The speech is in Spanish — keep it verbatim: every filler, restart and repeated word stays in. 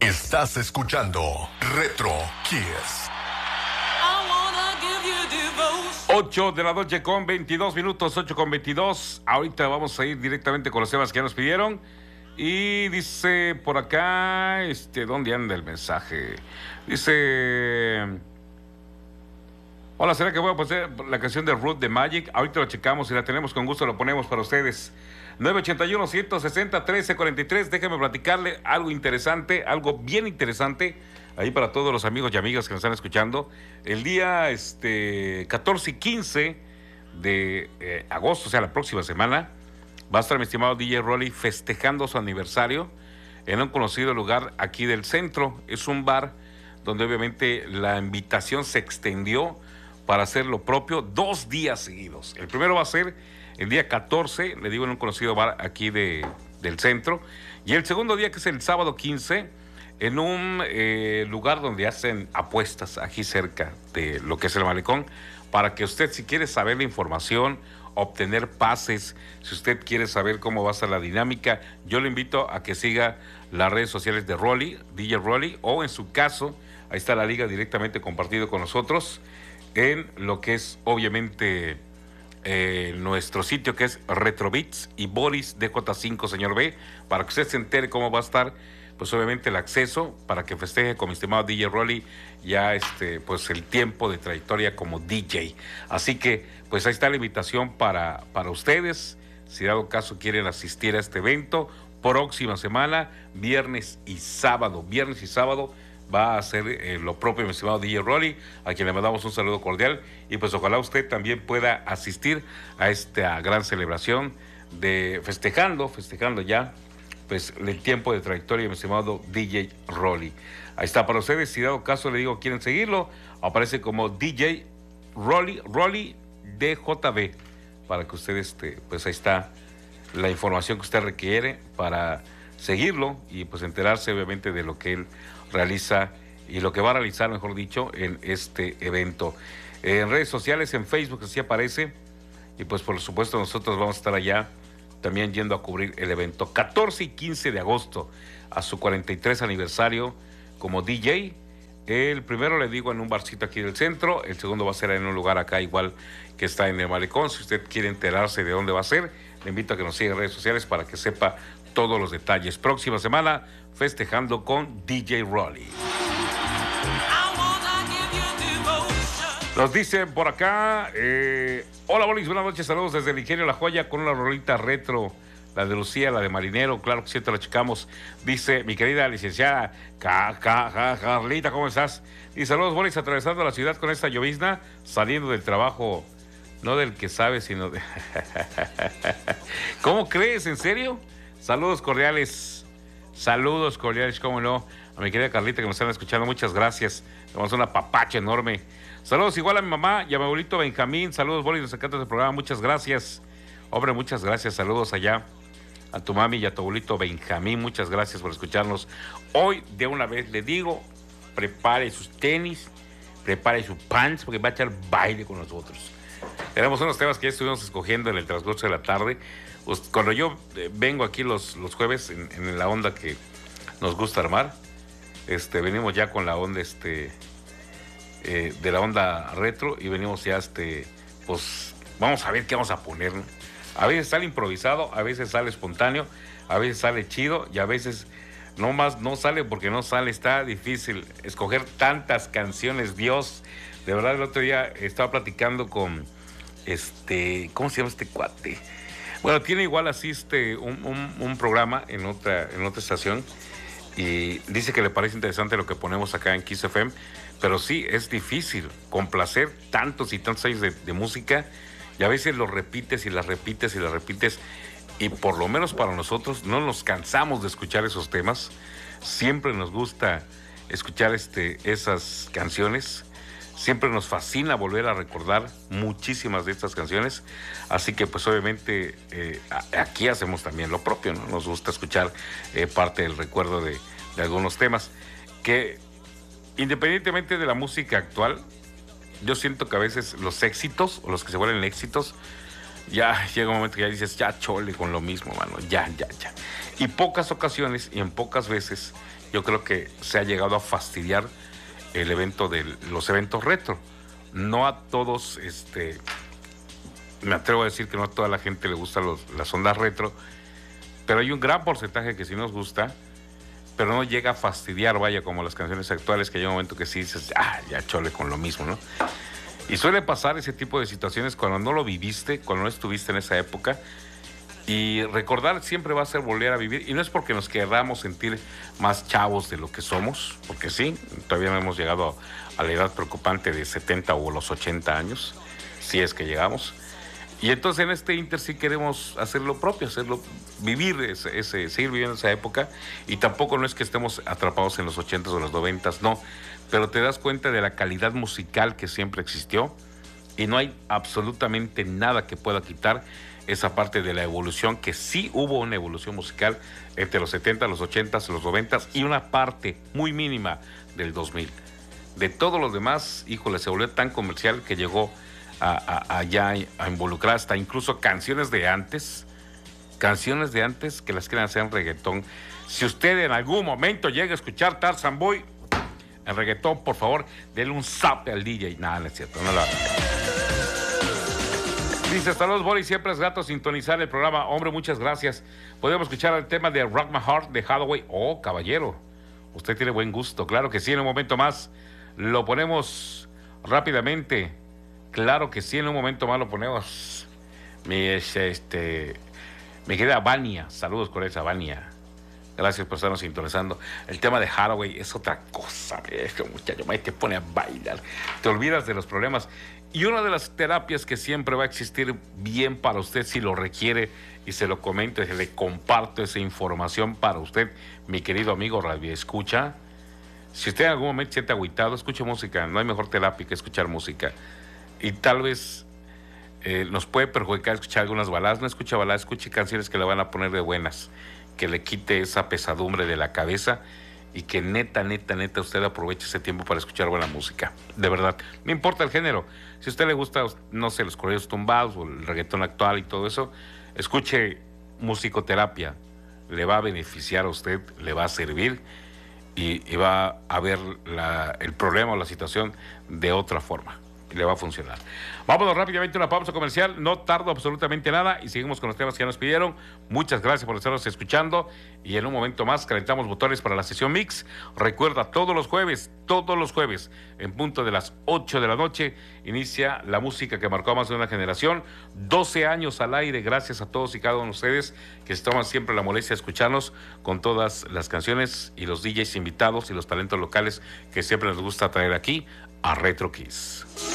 Estás escuchando Retro Kiss. ocho de la noche con veintidós minutos, ocho con veintidós. Ahorita vamos a ir directamente con los temas que ya nos pidieron. Y dice por acá, este, ¿dónde anda el mensaje? Dice... Hola, ¿será que voy a poner la canción de Ruth de Magic? Ahorita lo checamos y la tenemos con gusto, lo ponemos para ustedes. nueve ochenta y uno, ciento sesenta, trece cuarenta y tres. Déjenme platicarle algo interesante, algo bien interesante, ahí para todos los amigos y amigas que nos están escuchando. El día este, catorce y quince de eh, agosto, o sea, la próxima semana, va a estar mi estimado D J Rolly festejando su aniversario en un conocido lugar aquí del centro. Es un bar donde obviamente la invitación se extendió para hacer lo propio dos días seguidos. El primero va a ser el día catorce, le digo, en un conocido bar aquí de, del centro. Y el segundo día, que es el sábado quince, en un eh, lugar donde hacen apuestas aquí cerca de lo que es el malecón, para que usted, si quiere saber la información, obtener pases, si usted quiere saber cómo va a ser la dinámica, yo le invito a que siga las redes sociales de Rolly, D J Rolly, o en su caso, ahí está la liga directamente compartido con nosotros, en lo que es obviamente eh, nuestro sitio, que es Retrobits y Boris D J cinco, señor B, para que usted se entere cómo va a estar, pues obviamente el acceso, para que festeje con mi estimado D J Rolly ya este, pues el tiempo de trayectoria como D J. Así que pues ahí está la invitación para, para ustedes, si dado caso quieren asistir a este evento, próxima semana, viernes y sábado, viernes y sábado, va a hacer eh, lo propio mi estimado D J Rolly, a quien le mandamos un saludo cordial, y pues ojalá usted también pueda asistir a esta gran celebración de festejando, festejando ya, pues el tiempo de trayectoria de mi estimado D J Rolly. Ahí está para ustedes, si dado caso le digo quieren seguirlo, aparece como D J Rolly, Rolly D J B, para que usted, este, pues ahí está la información que usted requiere para seguirlo y pues enterarse obviamente de lo que él realiza y lo que va a realizar, mejor dicho, en este evento. En redes sociales, en Facebook, así aparece, y pues por supuesto nosotros vamos a estar allá también yendo a cubrir el evento. catorce y quince de agosto, a su cuarenta y tres aniversario como D J. El primero, le digo, en un barcito aquí del centro, el segundo va a ser en un lugar acá igual que está en el malecón. Si usted quiere enterarse de dónde va a ser, le invito a que nos siga en redes sociales para que sepa todos los detalles. Próxima semana, festejando con D J Rolly. Nos dicen por acá, eh, hola Bolis, buenas noches, saludos desde el Ingenio La Joya con una rolita retro, la de Lucía, la de Marinero, claro que sí, te la checamos. Dice mi querida licenciada Ca, Ca, Ca, Carlita, ¿cómo estás? Y saludos Bolis, atravesando la ciudad con esta llovizna, saliendo del trabajo, no del que sabe, sino de... ¿Cómo crees? ¿En serio? Saludos cordiales, saludos cordiales, cómo no, a mi querida Carlita que nos están escuchando, muchas gracias, le damos una papacha enorme. Saludos igual a mi mamá y a mi abuelito Benjamín, saludos Boris, nos encanta este programa, muchas gracias, hombre, muchas gracias, saludos allá a tu mami y a tu abuelito Benjamín, muchas gracias por escucharnos. Hoy de una vez le digo, prepare sus tenis, prepare sus pants, porque va a echar baile con nosotros. Tenemos unos temas que ya estuvimos escogiendo en el transcurso de la tarde. Cuando yo vengo aquí los, los jueves en, en la onda que nos gusta armar, este, venimos ya con la onda este, eh, de la onda retro y venimos ya, este, pues vamos a ver qué vamos a poner, ¿no? A veces sale improvisado, a veces sale espontáneo, a veces sale chido y a veces no más no sale porque no sale. Está difícil escoger tantas canciones, Dios. De verdad, el otro día estaba platicando con este, ¿cómo se llama este cuate? Bueno, tiene igual así este, un, un, un programa en otra, en otra estación y dice que le parece interesante lo que ponemos acá en Kiss F M, pero sí, es difícil complacer tantos y tantos años de, de música y a veces lo repites y las repites y las repites y por lo menos para nosotros no nos cansamos de escuchar esos temas, siempre nos gusta escuchar este, esas canciones. Siempre nos fascina volver a recordar muchísimas de estas canciones, así que pues obviamente eh, aquí hacemos también lo propio, ¿no? Nos gusta escuchar eh, parte del recuerdo de, de algunos temas, que independientemente de la música actual, yo siento que a veces los éxitos, o los que se vuelven éxitos, ya llega un momento que ya dices, ya chole con lo mismo, mano, ya, ya, ya. Y pocas ocasiones y en pocas veces yo creo que se ha llegado a fastidiar el evento de los eventos retro. No a todos, este, me atrevo a decir que no a toda la gente le gustan los, las ondas retro, pero hay un gran porcentaje que sí nos gusta, pero no llega a fastidiar, vaya, como las canciones actuales, que hay un momento que sí dices, ah, ya chole con lo mismo, ¿no? Y suele pasar ese tipo de situaciones cuando no lo viviste, cuando no estuviste en esa época. Y recordar siempre va a ser volver a vivir, y no es porque nos queramos sentir más chavos de lo que somos, porque sí, todavía no hemos llegado a la edad preocupante de setenta o los ochenta años, si es que llegamos. Y entonces en este inter sí queremos hacer lo propio, hacerlo, vivir ese, ese, seguir viviendo esa época, y tampoco no es que estemos atrapados en los ochentas o los noventas, no, pero te das cuenta de la calidad musical que siempre existió, y no hay absolutamente nada que pueda quitar esa parte de la evolución, que sí hubo una evolución musical entre los setenta, los ochenta, los noventa y una parte muy mínima del dos mil. De todos los demás, híjole, se volvió tan comercial que llegó a, a, a ya a involucrar hasta incluso canciones de antes, canciones de antes que las quieren hacer en reggaetón. Si usted en algún momento llega a escuchar Tarzan Boy en reggaetón, por favor, denle un zape al D J. Nada, no es cierto, no lo haga. Dice, saludos, Boris, siempre es grato sintonizar el programa. Hombre, muchas gracias. Podemos escuchar el tema de Rock My Heart de Hathaway. Oh, caballero, usted tiene buen gusto. Claro que sí, en un momento más lo ponemos rápidamente. Claro que sí, en un momento más lo ponemos. Mi, este, mi querida Vania, saludos con esa Vania. Gracias por estarnos sintonizando. El tema de Hathaway es otra cosa, este muchacho, te pone a bailar. Te olvidas de los problemas. Y una de las terapias que siempre va a existir bien para usted si lo requiere, y se lo comento, y le comparto esa información para usted, mi querido amigo Radio Escucha. Si usted en algún momento se siente agüitado, escuche música. No hay mejor terapia que escuchar música. Y tal vez eh, nos puede perjudicar escuchar algunas baladas. No escuche baladas, escuche canciones que le van a poner de buenas, que le quite esa pesadumbre de la cabeza, y que neta, neta, neta usted aproveche ese tiempo para escuchar buena música. De verdad, no importa el género. Si a usted le gusta, no sé, los corridos tumbados o el reggaetón actual y todo eso, escuche musicoterapia. Le va a beneficiar a usted, le va a servir, y, y va a ver la, el problema o la situación de otra forma. Y le va a funcionar. Vámonos rápidamente a una pausa comercial. No tardo absolutamente nada y seguimos con los temas que nos pidieron. Muchas gracias por estarnos escuchando, y en un momento más calentamos motores para la sesión mix. Recuerda, todos los jueves, todos los jueves, en punto de las ocho de la noche, inicia la música que marcó a más de una generación. doce años al aire, gracias a todos y cada uno de ustedes que se toman siempre la molestia de escucharnos con todas las canciones y los D Js invitados y los talentos locales que siempre nos gusta traer aquí a Retro Kiss.